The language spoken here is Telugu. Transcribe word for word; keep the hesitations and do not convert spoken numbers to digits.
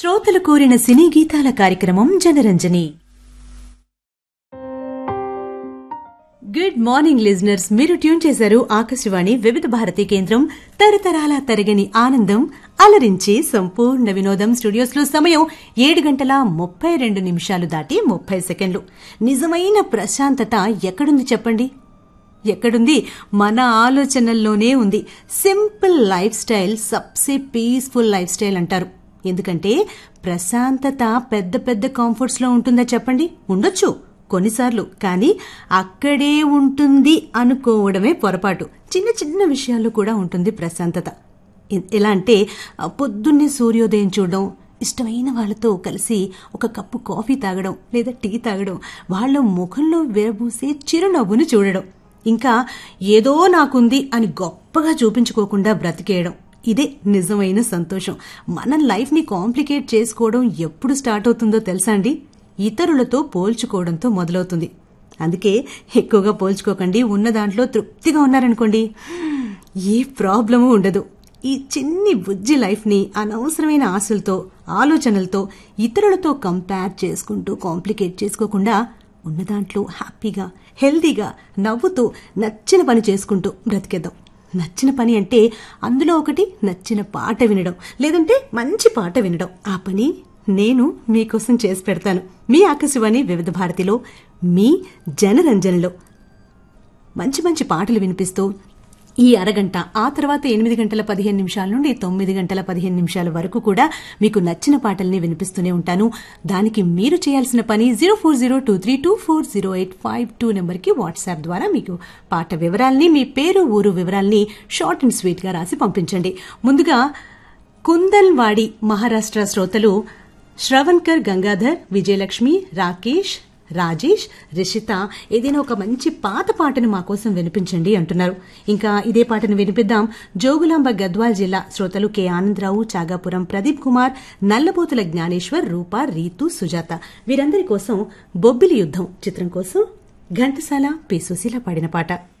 శ్రోతలు కోరిన సినీ గీతాల కార్యక్రమం జనరంజని. గుడ్ మార్నింగ్ లిజనర్స్, మీరు ట్యూన్ చేశారు ఆకాశవాణి వివిధ భారతి కేంద్రం. తరతరాల తరగని ఆనందం అలరించి సంపూర్ణ వినోదం. స్టూడియోస్ లో సమయం ఏడు గంటల ముప్పై రెండు నిమిషాలు దాటి ముప్పై సెకండ్లు. నిజమైన ప్రశాంతత ఎక్కడుంది చెప్పండి? ఎక్కడుంది? మన ఆలోచనల్లోనే ఉంది. Simple life style Sabse peaceful life style అంటారు. ఎందుకంటే ప్రశాంతత పెద్ద పెద్ద కంఫర్ట్స్ లో ఉంటుందా చెప్పండి? ఉండొచ్చు కొన్నిసార్లు, కానీ అక్కడే ఉంటుంది అనుకోవడమే పొరపాటు. చిన్న చిన్న విషయాల్లో కూడా ఉంటుంది ప్రశాంతత. ఎలా అంటే పొద్దున్నే సూర్యోదయం చూడడం, ఇష్టమైన వాళ్ళతో కలిసి ఒక కప్పు కాఫీ తాగడం లేదా టీ తాగడం, వాళ్ళ ముఖంలో విరబూసే చిరునవ్వును చూడడం, ఇంకా ఏదో నాకుంది అని గొప్పగా చూపించుకోకుండా బ్రతికేయడం. ఇదే నిజమైన సంతోషం. మన లైఫ్ ని కాంప్లికేట్ చేసుకోవడం ఎప్పుడు స్టార్ట్ అవుతుందో తెలుసా అండి? ఇతరులతో పోల్చుకోవడంతో మొదలవుతుంది. అందుకే ఎక్కువగా పోల్చుకోకండి. ఉన్న దాంట్లో తృప్తిగా ఉన్నారనుకోండి, ఏ ప్రాబ్లము ఉండదు. ఈ చిన్ని బుజ్జి లైఫ్ ని అనవసరమైన ఆశలతో, ఆలోచనలతో, ఇతరులతో కంపేర్ చేసుకుంటూ కాంప్లికేట్ చేసుకోకుండా ఉన్న దాంట్లో హ్యాపీగా, హెల్దీగా, నవ్వుతూ, నచ్చిన పని చేసుకుంటూ బ్రతికేద్దాం. నచ్చిన పని అంటే అందులో ఒకటి నచ్చిన పాట వినడం, లేదంటే మంచి పాట వినడం. ఆ పని నేను మీకోసం చేసి పెడతాను. మీ ఆకాశవాణి వివిధ భారతిలో మీ జనరంజనలో మంచి మంచి పాటలు వినిపిస్తూ ఈ అరగంట, ఆ తర్వాత ఎనిమిది గంటల పదిహేను నిమిషాల నుండి తొమ్మిది గంటల పదిహేను నిమిషాల వరకు కూడా మీకు నచ్చిన పాటల్ని వినిపిస్తూనే ఉంటాను. దానికి మీరు చేయాల్సిన పని zero four zero two three two four zero eight five two నెంబర్కి వాట్సాప్ ద్వారా మీకు పాట వివరాల్ని, మీ పేరు, ఊరు వివరాల్ని షార్ట్ అండ్ స్వీట్ గా రాసి పంపించండి. ముందుగా కుందల్వాడి మహారాష్ట్ర శ్రోతలు శ్రవణ్కర్, గంగాధర్, విజయలక్ష్మి, రాకేష్, రాజేష్, రిషిత ఏదైనా ఒక మంచి పాత పాటను మా కోసం వినిపించండి అంటున్నారు. ఇంకా ఇదే పాటను వినిపిద్దాం. జోగులాంబ గద్వాల్ జిల్లా శ్రోతలు కె ఆనందరావు, చాగాపురం ప్రదీప్ కుమార్, నల్లబోతుల జ్ఞానేశ్వర్, రూప, రీతు, సుజాత వీరందరి కోసం బొబ్బిలి యుద్దం చిత్రం కోసం ఘంటసాల, పి సుశీల పాడిన పాట.